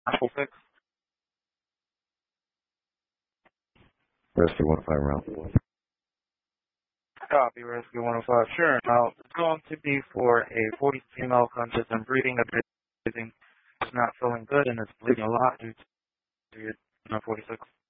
946. Rescue 105 round. Copy, Rescue 105. Sure. Now, it's going to be for a 40 female consistent breeding, a bit. It's not feeling good and it's bleeding a lot due to 46.